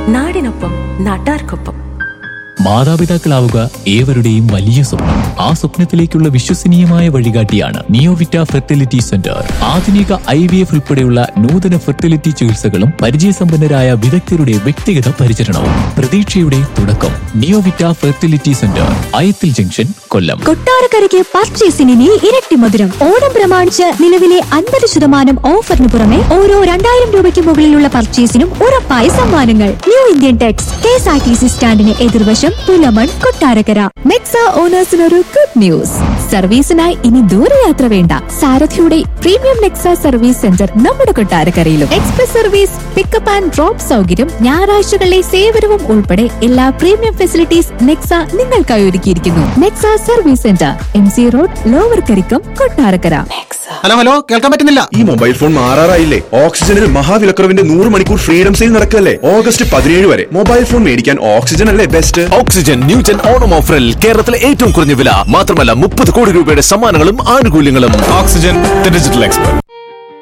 നാടിനൊപ്പം നാട്ടാർക്കൊപ്പം. മാതാപിതാക്കളാവുക ഏവരുടെയും വലിയ സ്വപ്നം. ആ സ്വപ്നത്തിലേക്കുള്ള വിശ്വസനീയമായ വഴികാട്ടിയാണ് നിയോവിറ്റ ഫെർട്ടിലിറ്റി സെന്റർ. ആധുനിക IVF ഉൾപ്പെടെയുള്ള നൂതന ഫെർട്ടിലിറ്റി ചികിത്സകളും പരിചയസമ്പന്നരായ വിദഗ്ധരുടെ വ്യക്തിഗത പരിചരണവും പ്രതീക്ഷയുടെ തുടക്കം. നിയോവിറ്റ ഫെർട്ടിലിറ്റി സെന്റർ, അയത്തിൽ ജംഗ്ഷൻ, കൊല്ലം. കൊട്ടാരക്കരയ്ക്ക് പർച്ചേസിന് ഇനി ഇരട്ടി മധുരം. ഓണം പ്രമാണിച്ച് നിലവിലെ 50% ഓഫറിന് പുറമെ ഓരോ 2000 രൂപയ്ക്ക് മുകളിലുള്ള പർച്ചേസിനും ഉറപ്പായ സമ്മാനങ്ങൾ. ന്യൂ ഇന്ത്യൻ ടെക്സ് KSRTC സ്റ്റാൻഡിന് എതിർവശം, പുലമൺ, കൊട്ടാരക്കര. Nexa ഓണേഴ്സിനൊരു good news. സർവീസിനായി ഇനി ദൂരയാത്ര വേണ്ട. സാരഥിയുടെ പ്രീമിയം നെക്സ സർവീസ് സെന്റർ നമ്മുടെ കൊട്ടാരക്കരയിലും. Express service, pickup and drop സൗകര്യം, ഞായറാഴ്ചകളിലെ സേവനവും ഉൾപ്പെടെ എല്ലാ പ്രീമിയം ഫെസിലിറ്റീസ് നെക്സ നിങ്ങൾക്കായി ഒരുക്കിയിരിക്കുന്നു. Nexa service centre, MC road, lower Karikkam, Kottarakkara. Hello, കേൾക്കാൻ പറ്റുന്നില്ല. ഈ മൊബൈൽ ഫോൺ മാറാറായില്ലേ? ഓക്സിജനിൽ മഹാവിലക്കുറവിന്റെ 100 മണിക്കൂർ ഫ്രീഡം സെയിൽ നടക്കല്ലേ? ഓഗസ്റ്റ് 17 വരെ. മൊബൈൽ ഫോൺ മേടിക്കാൻ ഓക്സിജൻ അല്ലേ ബെസ്റ്റ്? ഓക്സിജൻ ന്യൂജൻ ഓണം ഓഫറിൽ കേരളത്തിലെ ഏറ്റവും കുറഞ്ഞ വില മാത്രമല്ല 30 കോടി രൂപയുടെ സമ്മാനങ്ങളും ആനുകൂല്യങ്ങളും. Oxygen, the digital expert.